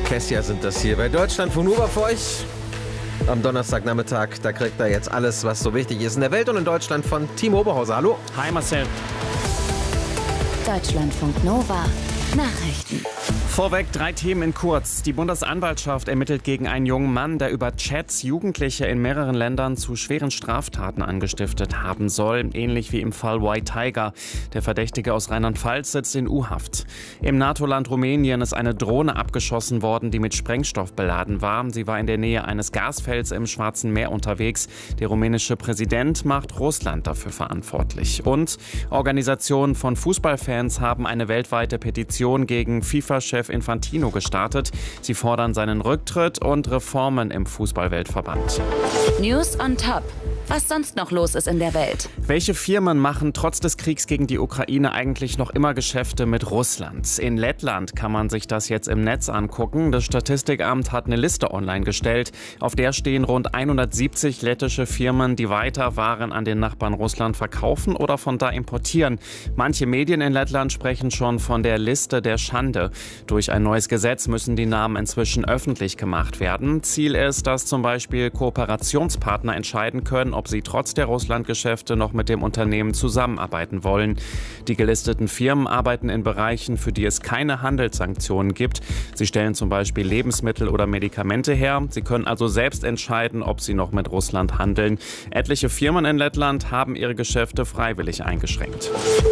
Kessia sind das hier bei Deutschlandfunk Nova für euch. Am Donnerstagnachmittag, da kriegt er jetzt alles, was so wichtig ist in der Welt und in Deutschland von Timo Oberhauser. Hallo. Hi Marcel. Deutschlandfunk Nova Nachrichten. Vorweg 3 Themen in kurz. Die Bundesanwaltschaft ermittelt gegen einen jungen Mann, der über Chats Jugendliche in mehreren Ländern zu schweren Straftaten angestiftet haben soll. Ähnlich wie im Fall White Tiger. Der Verdächtige aus Rheinland-Pfalz sitzt in U-Haft. Im NATO-Land Rumänien ist eine Drohne abgeschossen worden, die mit Sprengstoff beladen war. Sie war in der Nähe eines Gasfelds im Schwarzen Meer unterwegs. Der rumänische Präsident macht Russland dafür verantwortlich. Und Organisationen von Fußballfans haben eine weltweite Petition gegen FIFA-Chef Infantino gestartet. Sie fordern seinen Rücktritt und Reformen im Fußballweltverband. News on top. Was sonst noch los ist in der Welt. Welche Firmen machen trotz des Kriegs gegen die Ukraine eigentlich noch immer Geschäfte mit Russland? In Lettland kann man sich das jetzt im Netz angucken. Das Statistikamt hat eine Liste online gestellt. Auf der stehen rund 170 lettische Firmen, die weiter Waren an den Nachbarn Russland verkaufen oder von da importieren. Manche Medien in Lettland sprechen schon von der Liste der Schande. Durch ein neues Gesetz müssen die Namen inzwischen öffentlich gemacht werden. Ziel ist, dass zum Beispiel Kooperationspartner entscheiden können, ob sie trotz der Russlandgeschäfte noch mit dem Unternehmen zusammenarbeiten wollen. Die gelisteten Firmen arbeiten in Bereichen, für die es keine Handelssanktionen gibt. Sie stellen zum Beispiel Lebensmittel oder Medikamente her. Sie können also selbst entscheiden, ob sie noch mit Russland handeln. Etliche Firmen in Lettland haben ihre Geschäfte freiwillig eingeschränkt.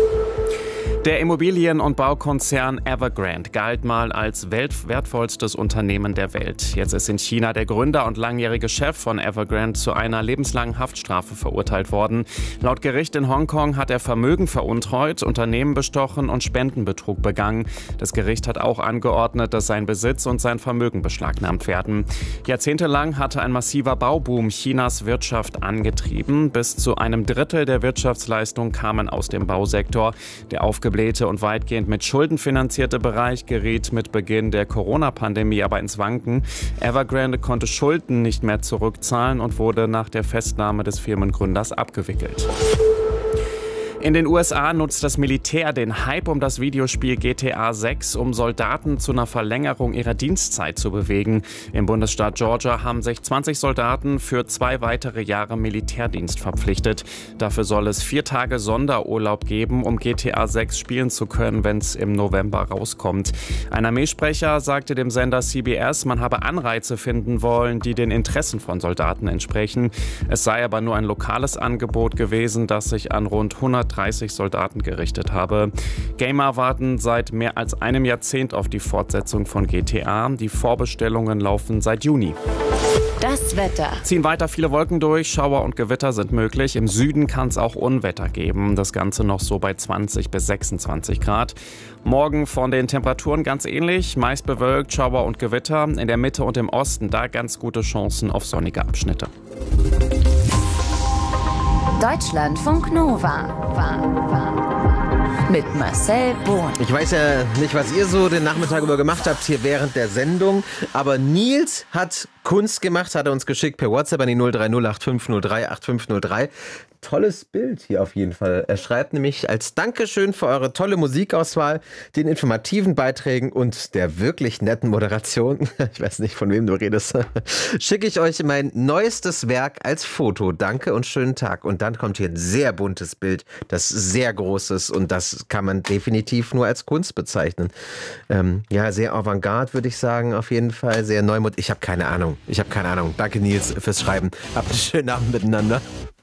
Der Immobilien- und Baukonzern Evergrande galt mal als wertvollstes Unternehmen der Welt. Jetzt ist in China der Gründer und langjährige Chef von Evergrande zu einer lebenslangen Haftstrafe verurteilt worden. Laut Gericht in Hongkong hat er Vermögen veruntreut, Unternehmen bestochen und Spendenbetrug begangen. Das Gericht hat auch angeordnet, dass sein Besitz und sein Vermögen beschlagnahmt werden. Jahrzehntelang hatte ein massiver Bauboom Chinas Wirtschaft angetrieben. Bis zu einem Drittel der Wirtschaftsleistung kamen aus dem Bausektor. Der aufgeblähte und weitgehend mit Schulden finanzierte Bereich geriet mit Beginn der Corona-Pandemie aber ins Wanken. Evergrande konnte Schulden nicht mehr zurückzahlen und wurde nach der Festnahme des Firmengründers abgewickelt. In den USA nutzt das Militär den Hype um das Videospiel GTA 6, um Soldaten zu einer Verlängerung ihrer Dienstzeit zu bewegen. Im Bundesstaat Georgia haben sich 20 Soldaten für 2 weitere Jahre Militärdienst verpflichtet. Dafür soll es 4 Tage Sonderurlaub geben, um GTA 6 spielen zu können, wenn es im November rauskommt. Ein Armeesprecher sagte dem Sender CBS, man habe Anreize finden wollen, die den Interessen von Soldaten entsprechen. Es sei aber nur ein lokales Angebot gewesen, das sich an rund 130 Soldaten gerichtet habe. Gamer warten seit mehr als einem Jahrzehnt auf die Fortsetzung von GTA. Die Vorbestellungen laufen seit Juni. Das Wetter. Ziehen weiter viele Wolken durch, Schauer und Gewitter sind möglich. Im Süden kann es auch Unwetter geben. Das Ganze noch so bei 20 bis 26 Grad. Morgen von den Temperaturen ganz ähnlich. Meist bewölkt, Schauer und Gewitter. In der Mitte und im Osten da ganz gute Chancen auf sonnige Abschnitte. Deutschlandfunk Nova. Mit Marcel Bohn. Ich weiß ja nicht, was ihr so den Nachmittag über gemacht habt hier während der Sendung, aber Nils hat Kunst gemacht, hat er uns geschickt per WhatsApp an die 03085038503. Tolles Bild hier auf jeden Fall. Er schreibt nämlich als Dankeschön für eure tolle Musikauswahl, den informativen Beiträgen und der wirklich netten Moderation, ich weiß nicht, von wem du redest, schicke ich euch mein neuestes Werk als Foto. Danke und schönen Tag. Und dann kommt hier ein sehr buntes Bild, das sehr groß ist und das kann man definitiv nur als Kunst bezeichnen. Ja, sehr Avantgarde, würde ich sagen, auf jeden Fall. Sehr neumodern. Ich habe keine Ahnung. Danke, Nils, fürs Schreiben. Habt einen schönen Abend miteinander.